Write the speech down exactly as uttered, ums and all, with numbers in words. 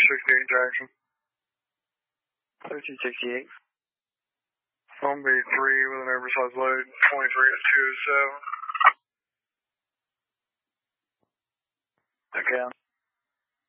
sixty-eight Jackson. thirteen sixty-eight. On B three with an oversized load, twenty-three to two oh seven. Okay.